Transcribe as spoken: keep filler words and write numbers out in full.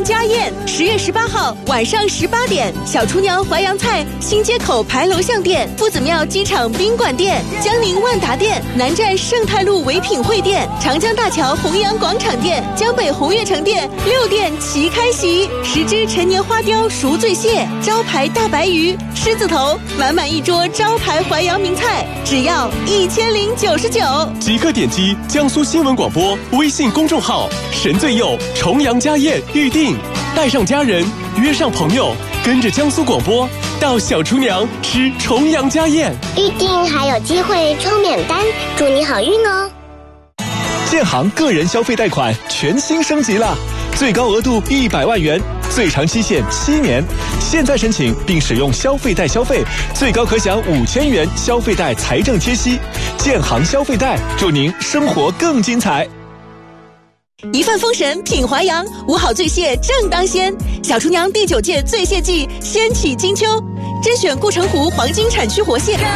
阳家宴，十月十八号晚上十八点，小厨娘淮扬菜新街口牌楼巷店、夫子庙机场宾馆店、江宁万达店、南站盛泰路唯品会店、长江大桥弘扬广场店、江北红悦城店六店齐开席，十只陈年花雕赎罪蟹、招牌大白鱼、狮子头，满满一桌招牌淮扬名菜，只要一千零九十九。 即刻点击江苏新闻广播微信公众号“神最佑重阳家宴”预定，带上家人，约上朋友，跟着江苏广播到小厨娘吃重阳家宴， 预定还有机会抽免单，祝你好运哦！ 建行个人消费贷款全新升级了，最高额度一百万元，最长期限七年。现在申请并使用消费贷消费，最高可享五千元消费贷财政贴息。建行消费贷，祝您生活更精彩。 一饭封神品淮扬，五好醉蟹正当鲜。小厨娘第九届醉蟹季掀起金秋，甄选顾城湖黄金产区活蟹。